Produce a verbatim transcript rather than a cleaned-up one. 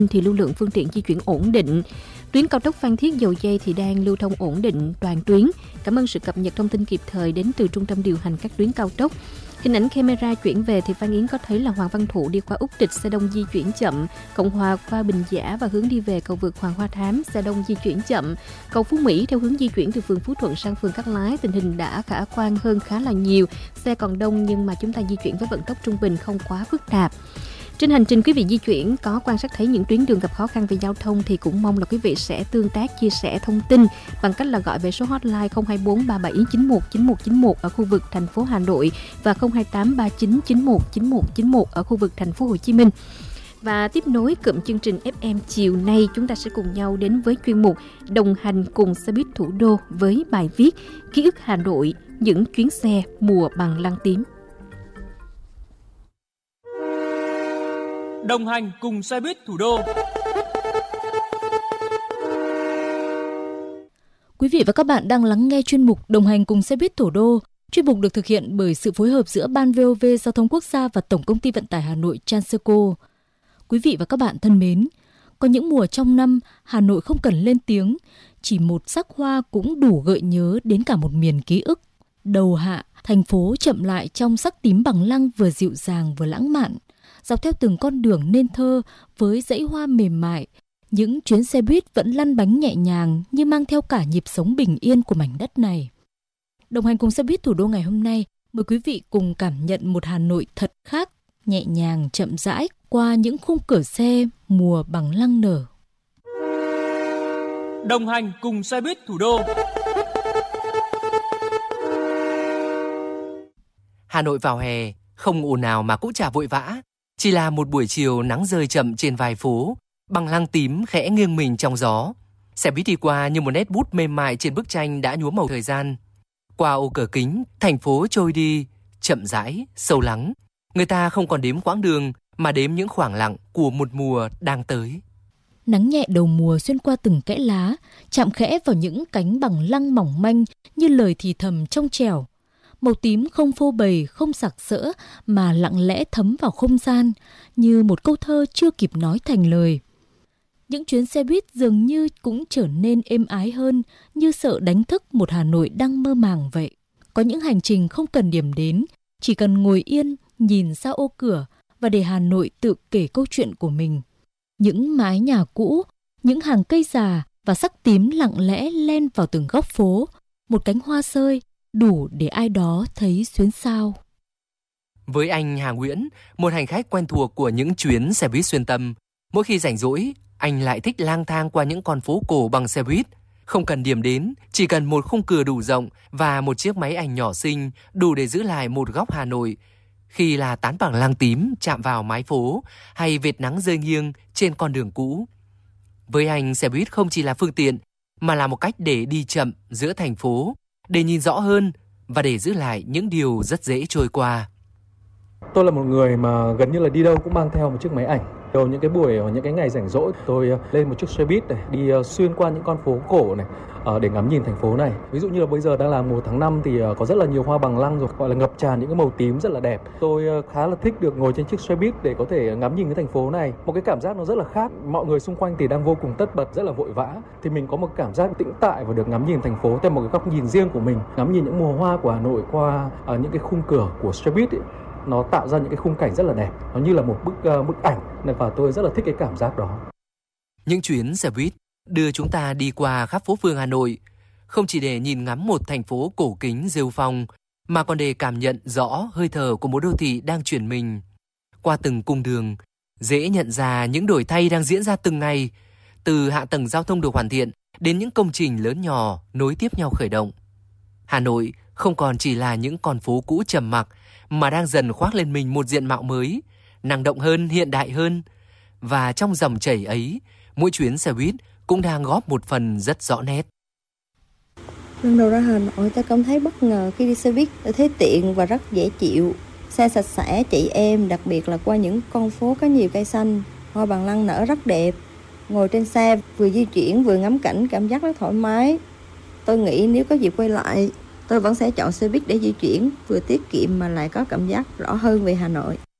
thì lưu lượng phương tiện di chuyển ổn định. Tuyến cao tốc Phan Thiết - Dầu Giây thì đang lưu thông ổn định toàn tuyến. Cảm ơn sự cập nhật thông tin kịp thời đến từ Trung tâm điều hành các tuyến cao tốc. Hình ảnh camera chuyển về thì Phan Yến có thấy là Hoàng Văn Thụ đi qua Úc Trịch, xe đông di chuyển chậm, Cộng Hòa qua Bình Giả và hướng đi về cầu vượt Hoàng Hoa Thám, xe đông di chuyển chậm. Cầu Phú Mỹ theo hướng di chuyển từ phường Phú Thuận sang phường Cát Lái, tình hình đã khả quan hơn khá là nhiều. Xe còn đông nhưng mà chúng ta di chuyển với vận tốc trung bình, không quá phức tạp. Trên hành trình quý vị di chuyển có quan sát thấy những tuyến đường gặp khó khăn về giao thông thì cũng mong là quý vị sẽ tương tác, chia sẻ thông tin bằng cách là gọi về số hotline không hai bốn ba bảy chín một chín một chín một ở khu vực thành phố Hà Nội và không hai tám ba chín chín một chín một chín một ở khu vực thành phố Hồ Chí Minh. Và tiếp nối cụm chương trình ép em chiều nay, chúng ta sẽ cùng nhau đến với chuyên mục Đồng hành cùng xe buýt thủ đô với bài viết Ký ức Hà Nội, những chuyến xe mùa bằng lăng tím. Đồng hành cùng xe buýt thủ đô. Quý vị và các bạn đang lắng nghe chuyên mục Đồng hành cùng xe buýt thủ đô. Chuyên mục được thực hiện bởi sự phối hợp giữa Ban vê o vê Giao thông Quốc gia và Tổng công ty Vận tải Hà Nội Transerco. Quý vị và các bạn thân mến, có những mùa trong năm Hà Nội không cần lên tiếng, chỉ một sắc hoa cũng đủ gợi nhớ đến cả một miền ký ức. Đầu hạ, thành phố chậm lại trong sắc tím bằng lăng vừa dịu dàng vừa lãng mạn. Dọc theo từng con đường nên thơ với dãy hoa mềm mại, những chuyến xe buýt vẫn lăn bánh nhẹ nhàng như mang theo cả nhịp sống bình yên của mảnh đất này. Đồng hành cùng xe buýt thủ đô ngày hôm nay, mời quý vị cùng cảm nhận một Hà Nội thật khác, nhẹ nhàng chậm rãi qua những khung cửa xe mùa bằng lăng nở. Đồng hành cùng xe buýt thủ đô. Hà Nội vào hè, không ồn ào mà cũng chả vội vã. Chỉ là một buổi chiều nắng rơi chậm trên vài phố, bằng lăng tím khẽ nghiêng mình trong gió. Xe buýt đi qua như một nét bút mềm mại trên bức tranh đã nhuốm màu thời gian. Qua ô cửa kính, thành phố trôi đi, chậm rãi, sâu lắng. Người ta không còn đếm quãng đường, mà đếm những khoảng lặng của một mùa đang tới. Nắng nhẹ đầu mùa xuyên qua từng kẽ lá, chạm khẽ vào những cánh bằng lăng mỏng manh như lời thì thầm trong trẻo. Màu tím không phô bày, không sặc sỡ mà lặng lẽ thấm vào không gian như một câu thơ chưa kịp nói thành lời. Những chuyến xe buýt dường như cũng trở nên êm ái hơn, như sợ đánh thức một Hà Nội đang mơ màng vậy. Có những hành trình không cần điểm đến, chỉ cần ngồi yên, nhìn ra ô cửa và để Hà Nội tự kể câu chuyện của mình. Những mái nhà cũ, những hàng cây già và sắc tím lặng lẽ len vào từng góc phố, một cánh hoa rơi đủ để ai đó thấy xuyến sao. Với anh Hà Nguyễn, một hành khách quen thuộc của những chuyến xe buýt xuyên tâm, mỗi khi rảnh rỗi, anh lại thích lang thang qua những con phố cổ bằng xe buýt. Không cần điểm đến, chỉ cần một khung cửa đủ rộng và một chiếc máy ảnh nhỏ xinh đủ để giữ lại một góc Hà Nội. Khi là tán bằng lăng tím chạm vào mái phố hay vệt nắng rơi nghiêng trên con đường cũ. Với anh, xe buýt không chỉ là phương tiện mà là một cách để đi chậm giữa thành phố, để nhìn rõ hơn và để giữ lại những điều rất dễ trôi qua. Tôi là một người mà gần như là đi đâu cũng mang theo một chiếc máy ảnh. Đầu những cái buổi, những cái ngày rảnh rỗi, tôi lên một chiếc xe buýt này, đi xuyên qua những con phố cổ này để ngắm nhìn thành phố này. Ví dụ như là bây giờ đang là mùa tháng năm thì có rất là nhiều hoa bằng lăng rồi, gọi là ngập tràn những cái màu tím rất là đẹp. Tôi khá là thích được ngồi trên chiếc xe buýt để có thể ngắm nhìn cái thành phố này. Một cái cảm giác nó rất là khác. Mọi người xung quanh thì đang vô cùng tất bật, rất là vội vã. Thì mình có một cảm giác tĩnh tại và được ngắm nhìn thành phố theo một cái góc nhìn riêng của mình. Ngắm nhìn những mùa hoa của Hà Nội qua những cái khung cửa của xe buýt ấy. Nó tạo ra những cái khung cảnh rất là đẹp, nó như là một bức uh, bức ảnh, và tôi rất là thích cái cảm giác đó. Những chuyến xe buýt đưa chúng ta đi qua khắp phố phường Hà Nội, không chỉ để nhìn ngắm một thành phố cổ kính rêu phong, mà còn để cảm nhận rõ hơi thở của một đô thị đang chuyển mình. Qua từng cung đường, dễ nhận ra những đổi thay đang diễn ra từng ngày, từ hạ tầng giao thông được hoàn thiện đến những công trình lớn nhỏ nối tiếp nhau khởi động. Hà Nội không còn chỉ là những con phố cũ trầm mặc, mà đang dần khoác lên mình một diện mạo mới, năng động hơn, hiện đại hơn. Và trong dòng chảy ấy, mỗi chuyến xe buýt cũng đang góp một phần rất rõ nét. Lần đầu ra Hà Nội, ta cảm thấy bất ngờ khi đi xe buýt, ta thấy tiện và rất dễ chịu. Xe sạch sẽ, chị em, đặc biệt là qua những con phố có nhiều cây xanh, hoa bằng lăng nở rất đẹp. Ngồi trên xe, vừa di chuyển vừa ngắm cảnh, cảm giác rất thoải mái. Tôi nghĩ nếu có dịp quay lại, tôi vẫn sẽ chọn xe buýt để di chuyển, vừa tiết kiệm mà lại có cảm giác rõ hơn về Hà Nội.